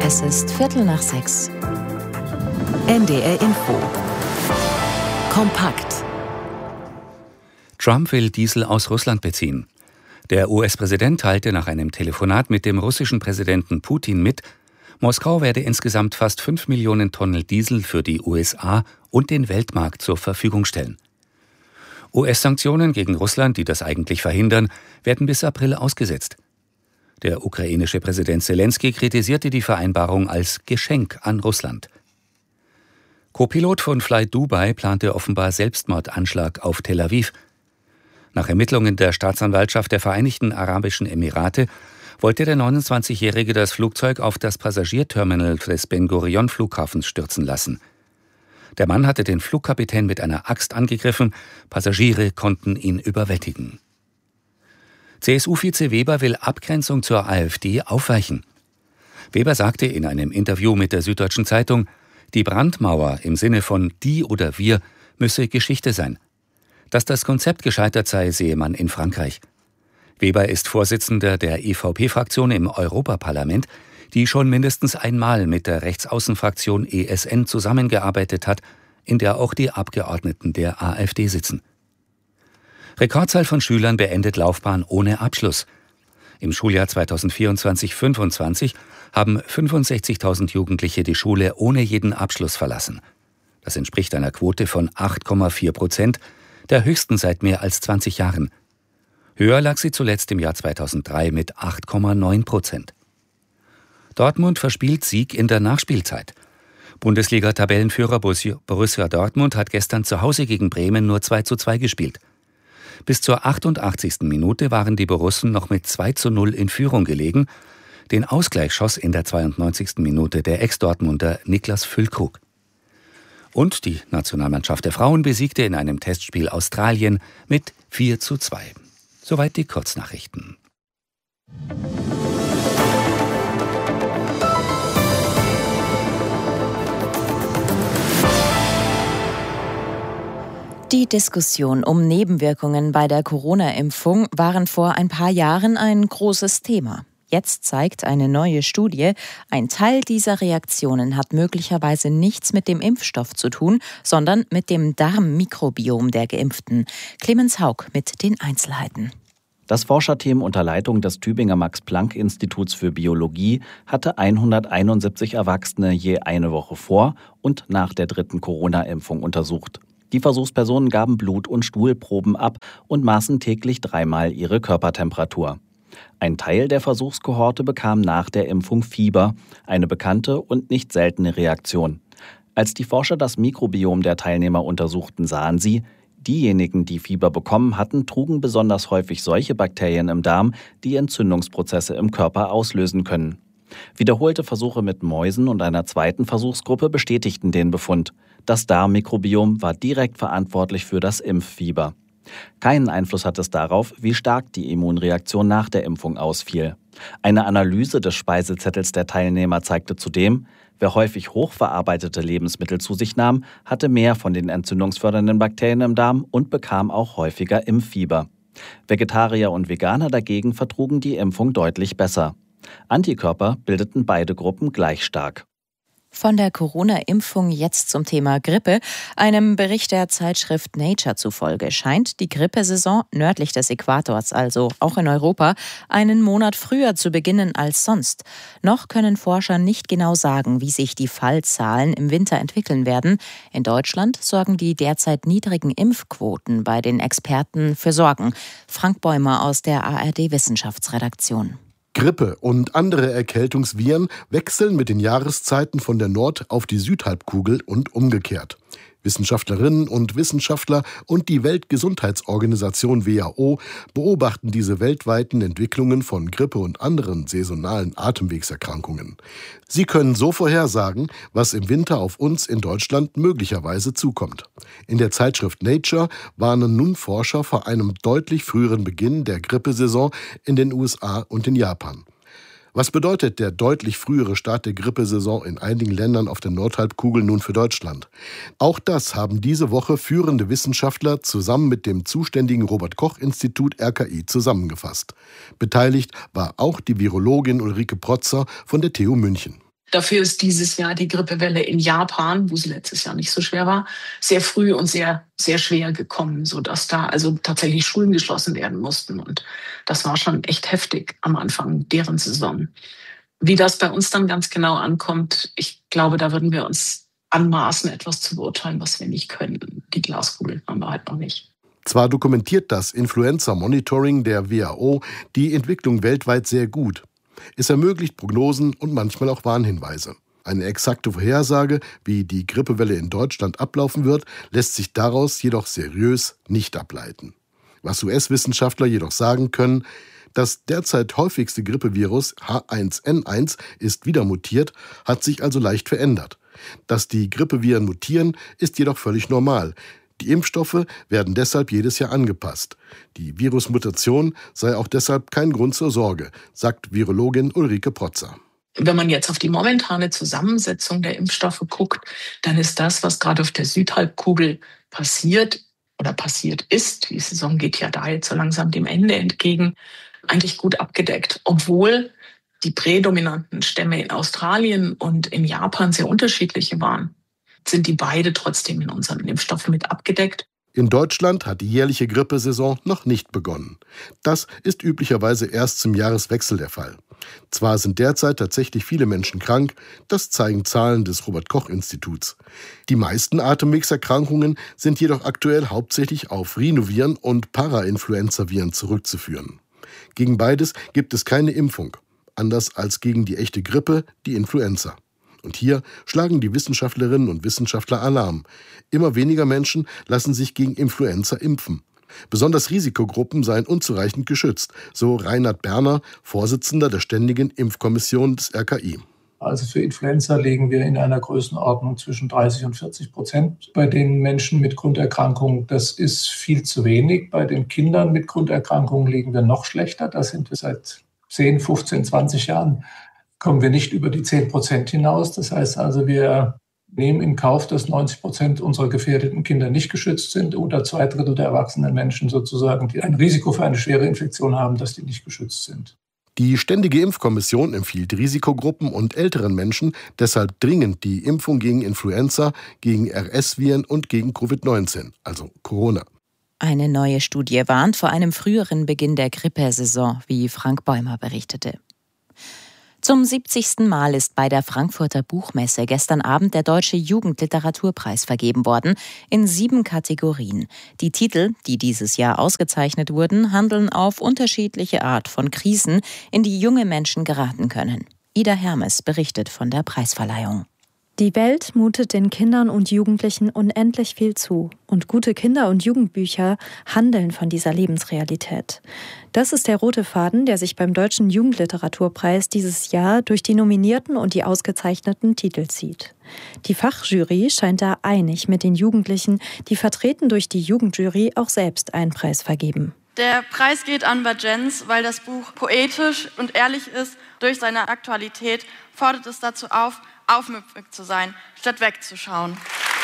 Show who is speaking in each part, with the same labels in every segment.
Speaker 1: Es ist 5:15. NDR Info. Kompakt.
Speaker 2: Trump will Diesel aus Russland beziehen. Der US-Präsident teilte nach einem Telefonat mit dem russischen Präsidenten Putin mit, Moskau werde insgesamt fast 5 Millionen Tonnen Diesel für die USA und den Weltmarkt zur Verfügung stellen. US-Sanktionen gegen Russland, die das eigentlich verhindern, werden bis April ausgesetzt. Der ukrainische Präsident Selenskyj kritisierte die Vereinbarung als Geschenk an Russland. Co-Pilot von Fly Dubai plante offenbar Selbstmordanschlag auf Tel Aviv. Nach Ermittlungen der Staatsanwaltschaft der Vereinigten Arabischen Emirate wollte der 29-Jährige das Flugzeug auf das Passagierterminal des Ben-Gurion-Flughafens stürzen lassen. Der Mann hatte den Flugkapitän mit einer Axt angegriffen, Passagiere konnten ihn überwältigen. CSU-Vize Weber will Abgrenzung zur AfD aufweichen. Weber sagte in einem Interview mit der Süddeutschen Zeitung, die Brandmauer im Sinne von die oder wir müsse Geschichte sein. Dass das Konzept gescheitert sei, sehe man in Frankreich. Weber ist Vorsitzender der EVP-Fraktion im Europaparlament, die schon mindestens einmal mit der Rechtsaußenfraktion ESN zusammengearbeitet hat, in der auch die Abgeordneten der AfD sitzen. Rekordzahl von Schülern beendet Laufbahn ohne Abschluss. Im Schuljahr 2024/25 haben 65.000 Jugendliche die Schule ohne jeden Abschluss verlassen. Das entspricht einer Quote von 8,4%, der höchsten seit mehr als 20 Jahren. Höher lag sie zuletzt im Jahr 2003 mit 8,9%. Dortmund verspielt Sieg in der Nachspielzeit. Bundesliga-Tabellenführer Borussia Dortmund hat gestern zu Hause gegen Bremen nur 2:2 gespielt. Bis zur 88. Minute waren die Borussen noch mit 2:0 in Führung gelegen. Den Ausgleich schoss in der 92. Minute der Ex-Dortmunder Niklas Füllkrug. Und die Nationalmannschaft der Frauen besiegte in einem Testspiel Australien mit 4:2. Soweit die Kurznachrichten.
Speaker 1: Die Diskussion um Nebenwirkungen bei der Corona-Impfung waren vor ein paar Jahren ein großes Thema. Jetzt zeigt eine neue Studie, ein Teil dieser Reaktionen hat möglicherweise nichts mit dem Impfstoff zu tun, sondern mit dem Darmmikrobiom der Geimpften. Clemens Haug mit den Einzelheiten.
Speaker 3: Das Forscherteam unter Leitung des Tübinger Max-Planck-Instituts für Biologie hatte 171 Erwachsene je eine Woche vor und nach der 3. Corona-Impfung untersucht. Die Versuchspersonen gaben Blut- und Stuhlproben ab und maßen täglich 3-mal ihre Körpertemperatur. Ein Teil der Versuchskohorte bekam nach der Impfung Fieber, eine bekannte und nicht seltene Reaktion. Als die Forscher das Mikrobiom der Teilnehmer untersuchten, sahen sie, diejenigen, die Fieber bekommen hatten, trugen besonders häufig solche Bakterien im Darm, die Entzündungsprozesse im Körper auslösen können. Wiederholte Versuche mit Mäusen und einer zweiten Versuchsgruppe bestätigten den Befund. Das Darmmikrobiom war direkt verantwortlich für das Impffieber. Keinen Einfluss hat es darauf, wie stark die Immunreaktion nach der Impfung ausfiel. Eine Analyse des Speisezettels der Teilnehmer zeigte zudem, wer häufig hochverarbeitete Lebensmittel zu sich nahm, hatte mehr von den entzündungsfördernden Bakterien im Darm und bekam auch häufiger Impffieber. Vegetarier und Veganer dagegen vertrugen die Impfung deutlich besser. Antikörper bildeten beide Gruppen gleich stark.
Speaker 1: Von der Corona-Impfung jetzt zum Thema Grippe. Einem Bericht der Zeitschrift Nature zufolge scheint die Grippesaison nördlich des Äquators, also auch in Europa, einen Monat früher zu beginnen als sonst. Noch können Forscher nicht genau sagen, wie sich die Fallzahlen im Winter entwickeln werden. In Deutschland sorgen die derzeit niedrigen Impfquoten bei den Experten für Sorgen. Frank Bäumer aus der ARD-Wissenschaftsredaktion.
Speaker 4: Grippe und andere Erkältungsviren wechseln mit den Jahreszeiten von der Nord- auf die Südhalbkugel und umgekehrt. Wissenschaftlerinnen und Wissenschaftler und die Weltgesundheitsorganisation WHO beobachten diese weltweiten Entwicklungen von Grippe und anderen saisonalen Atemwegserkrankungen. Sie können so vorhersagen, was im Winter auf uns in Deutschland möglicherweise zukommt. In der Zeitschrift Nature warnen nun Forscher vor einem deutlich früheren Beginn der Grippesaison in den USA und in Japan. Was bedeutet der deutlich frühere Start der Grippesaison in einigen Ländern auf der Nordhalbkugel nun für Deutschland? Auch das haben diese Woche führende Wissenschaftler zusammen mit dem zuständigen Robert-Koch-Institut RKI zusammengefasst. Beteiligt war auch die Virologin Ulrike Protzer von der TU München.
Speaker 5: Dafür ist dieses Jahr die Grippewelle in Japan, wo sie letztes Jahr nicht so schwer war, sehr früh und sehr, sehr schwer gekommen, sodass da also tatsächlich Schulen geschlossen werden mussten. Und das war schon echt heftig am Anfang deren Saison. Wie das bei uns dann ganz genau ankommt, ich glaube, da würden wir uns anmaßen, etwas zu beurteilen, was wir nicht können. Die Glaskugel haben wir halt noch nicht.
Speaker 4: Zwar dokumentiert das Influenza-Monitoring der WHO die Entwicklung weltweit sehr gut. Es ermöglicht Prognosen und manchmal auch Warnhinweise. Eine exakte Vorhersage, wie die Grippewelle in Deutschland ablaufen wird, lässt sich daraus jedoch seriös nicht ableiten. Was US-Wissenschaftler jedoch sagen können: Das derzeit häufigste Grippevirus H1N1 ist wieder mutiert, hat sich also leicht verändert. Dass die Grippeviren mutieren, ist jedoch völlig normal. Die Impfstoffe werden deshalb jedes Jahr angepasst. Die Virusmutation sei auch deshalb kein Grund zur Sorge, sagt Virologin Ulrike Protzer.
Speaker 5: Wenn man jetzt auf die momentane Zusammensetzung der Impfstoffe guckt, dann ist das, was gerade auf der Südhalbkugel passiert oder passiert ist, die Saison geht ja da jetzt so langsam dem Ende entgegen, eigentlich gut abgedeckt, obwohl die prädominanten Stämme in Australien und in Japan sehr unterschiedliche waren, sind die beide trotzdem in unseren Impfstoffen mit abgedeckt.
Speaker 4: In Deutschland hat die jährliche Grippesaison noch nicht begonnen. Das ist üblicherweise erst zum Jahreswechsel der Fall. Zwar sind derzeit tatsächlich viele Menschen krank, das zeigen Zahlen des Robert-Koch-Instituts. Die meisten Atemwegserkrankungen sind jedoch aktuell hauptsächlich auf Rhinoviren und Parainfluenzaviren zurückzuführen. Gegen beides gibt es keine Impfung, anders als gegen die echte Grippe, die Influenza. Und hier schlagen die Wissenschaftlerinnen und Wissenschaftler Alarm. Immer weniger Menschen lassen sich gegen Influenza impfen. Besonders Risikogruppen seien unzureichend geschützt, so Reinhard Berner, Vorsitzender der Ständigen Impfkommission des RKI.
Speaker 6: Also für Influenza liegen wir in einer Größenordnung zwischen 30% und 40% bei den Menschen mit Grunderkrankungen. Das ist viel zu wenig. Bei den Kindern mit Grunderkrankungen liegen wir noch schlechter. Da sind wir seit 10, 15, 20 Jahren kommen wir nicht über die 10% hinaus. Das heißt also, wir nehmen in Kauf, dass 90% unserer gefährdeten Kinder nicht geschützt sind oder 2/3 der erwachsenen Menschen sozusagen, die ein Risiko für eine schwere Infektion haben, dass die nicht geschützt sind.
Speaker 4: Die Ständige Impfkommission empfiehlt Risikogruppen und älteren Menschen deshalb dringend die Impfung gegen Influenza, gegen RS-Viren und gegen Covid-19, also Corona.
Speaker 1: Eine neue Studie warnt vor einem früheren Beginn der Grippesaison, wie Frank Bäumer berichtete. Zum 70. Mal ist bei der Frankfurter Buchmesse gestern Abend der Deutsche Jugendliteraturpreis vergeben worden, in 7 Kategorien. Die Titel, die dieses Jahr ausgezeichnet wurden, handeln auf unterschiedliche Art von Krisen, in die junge Menschen geraten können. Ida Hermes berichtet von der Preisverleihung.
Speaker 7: Die Welt mutet den Kindern und Jugendlichen unendlich viel zu. Und gute Kinder- und Jugendbücher handeln von dieser Lebensrealität. Das ist der rote Faden, der sich beim Deutschen Jugendliteraturpreis dieses Jahr durch die Nominierten und die ausgezeichneten Titel zieht. Die Fachjury scheint da einig mit den Jugendlichen, die vertreten durch die Jugendjury auch selbst einen Preis vergeben.
Speaker 8: Der Preis geht an Bajenz, weil das Buch poetisch und ehrlich ist. Durch seine Aktualität fordert es dazu auf, aufmüpfig zu sein, statt wegzuschauen.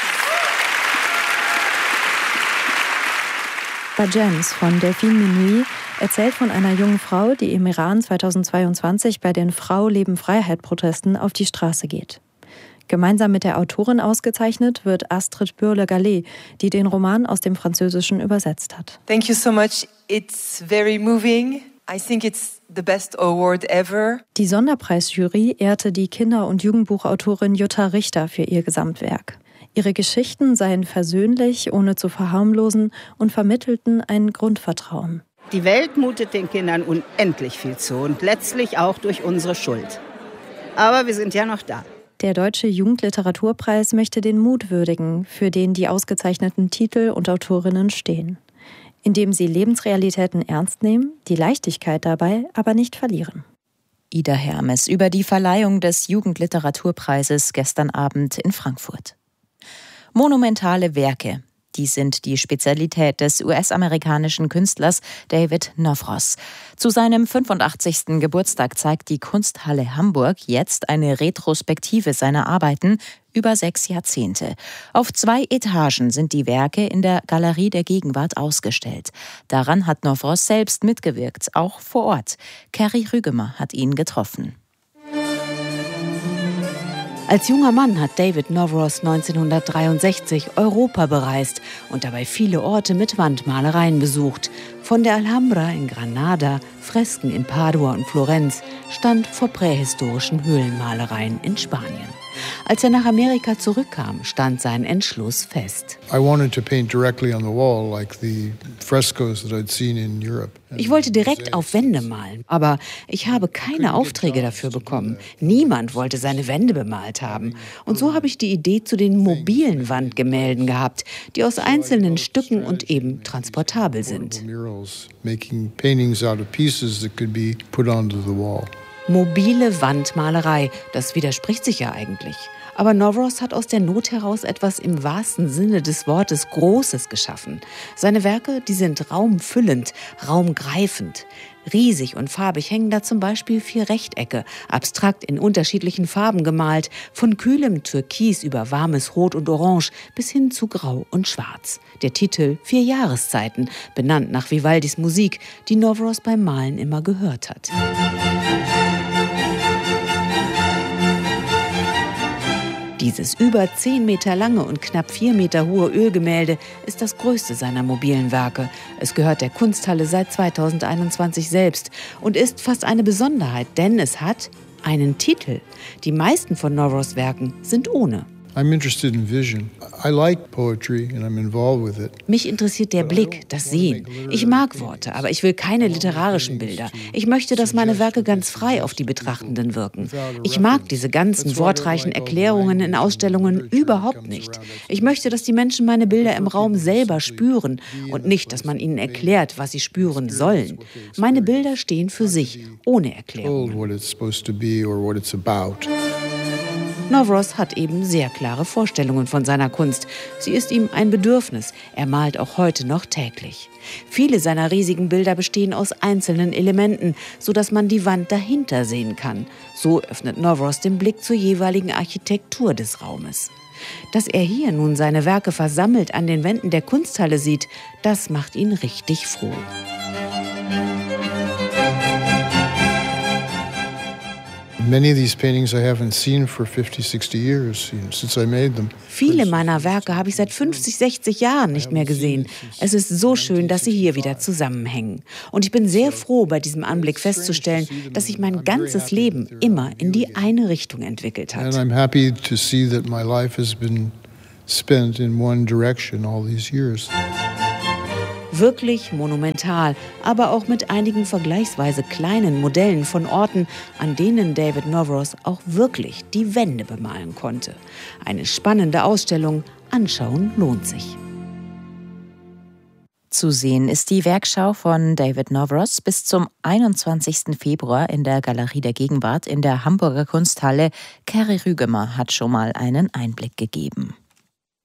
Speaker 7: Bajenz von Delphine Minuit erzählt von einer jungen Frau, die im Iran 2022 bei den Frau-Leben-Freiheit-Protesten auf die Straße geht. Gemeinsam mit der Autorin ausgezeichnet wird Astrid Bürle-Gallet, die den Roman aus dem Französischen übersetzt hat.
Speaker 9: Thank you so much. It's very moving. I think it's the best award ever.
Speaker 7: Die Sonderpreisjury ehrte die Kinder- und Jugendbuchautorin Jutta Richter für ihr Gesamtwerk. Ihre Geschichten seien versöhnlich, ohne zu verharmlosen und vermittelten ein Grundvertrauen.
Speaker 10: Die Welt mutet den Kindern unendlich viel zu und letztlich auch durch unsere Schuld. Aber wir sind ja noch da.
Speaker 7: Der Deutsche Jugendliteraturpreis möchte den Mut würdigen, für den die ausgezeichneten Titel und Autorinnen stehen. Indem sie Lebensrealitäten ernst nehmen, die Leichtigkeit dabei aber nicht verlieren.
Speaker 1: Ida Hermes über die Verleihung des Jugendliteraturpreises gestern Abend in Frankfurt. Monumentale Werke. Die sind die Spezialität des US-amerikanischen Künstlers David Novros. Zu seinem 85. Geburtstag zeigt die Kunsthalle Hamburg jetzt eine Retrospektive seiner Arbeiten über 6 Jahrzehnte. Auf 2 Etagen sind die Werke in der Galerie der Gegenwart ausgestellt. Daran hat Novros selbst mitgewirkt, auch vor Ort. Kerry Rügemer hat ihn getroffen.
Speaker 11: Als junger Mann hat David Novros 1963 Europa bereist und dabei viele Orte mit Wandmalereien besucht. Von der Alhambra in Granada, Fresken in Padua und Florenz, stand vor prähistorischen Höhlenmalereien in Spanien. Als er nach Amerika zurückkam, stand sein Entschluss fest.
Speaker 12: I wanted to paint directly on the wall, like the frescoes that I'd seen in Europe.
Speaker 11: Ich wollte direkt auf Wände malen, aber ich habe keine Aufträge dafür bekommen. Niemand wollte seine Wände bemalt haben. Und so habe ich die Idee zu den mobilen Wandgemälden gehabt, die aus einzelnen Stücken und eben transportabel sind.
Speaker 12: Making paintings out of pieces that could be put onto the wall.
Speaker 11: Mobile Wandmalerei, das widerspricht sich ja eigentlich. Aber Novros hat aus der Not heraus etwas im wahrsten Sinne des Wortes Großes geschaffen. Seine Werke, die sind raumfüllend, raumgreifend. Riesig und farbig hängen da zum Beispiel 4 Rechtecke, abstrakt in unterschiedlichen Farben gemalt, von kühlem Türkis über warmes Rot und Orange bis hin zu Grau und Schwarz. Der Titel 4 Jahreszeiten, benannt nach Vivaldis Musik, die Novros beim Malen immer gehört hat. Dieses über 10 Meter lange und knapp 4 Meter hohe Ölgemälde ist das größte seiner mobilen Werke. Es gehört der Kunsthalle seit 2021 selbst und ist fast eine Besonderheit, denn es hat einen Titel. Die meisten von Novros Werken sind ohne.
Speaker 12: I'm interested in vision. I like poetry and I'm involved with it.
Speaker 11: Mich interessiert der Blick, das Sehen. Ich mag Worte, aber ich will keine literarischen Bilder. Ich möchte, dass meine Werke ganz frei auf die Betrachtenden wirken. Ich mag diese ganzen wortreichen Erklärungen in Ausstellungen überhaupt nicht. Ich möchte, dass die Menschen meine Bilder im Raum selber spüren und nicht, dass man ihnen erklärt, was sie spüren sollen. Meine Bilder stehen für sich, ohne Erklärung. Novros hat eben sehr klare Vorstellungen von seiner Kunst. Sie ist ihm ein Bedürfnis. Er malt auch heute noch täglich. Viele seiner riesigen Bilder bestehen aus einzelnen Elementen, sodass man die Wand dahinter sehen kann. So öffnet Novros den Blick zur jeweiligen Architektur des Raumes. Dass er hier nun seine Werke versammelt an den Wänden der Kunsthalle sieht, das macht ihn richtig froh. Viele meiner Werke habe ich seit 50, 60 Jahren nicht mehr gesehen. Es ist so schön, dass sie hier wieder zusammenhängen. Und ich bin sehr froh, bei diesem Anblick festzustellen, dass sich mein ganzes Leben immer in die eine Richtung entwickelt hat.
Speaker 12: And I'm happy to see that my life has been spent in one direction all these years.
Speaker 11: Wirklich monumental, aber auch mit einigen vergleichsweise kleinen Modellen von Orten, an denen David Novros auch wirklich die Wände bemalen konnte. Eine spannende Ausstellung, anschauen lohnt sich.
Speaker 1: Zu sehen ist die Werkschau von David Novros bis zum 21. Februar in der Galerie der Gegenwart in der Hamburger Kunsthalle. Keri Rügemer hat schon mal einen Einblick gegeben.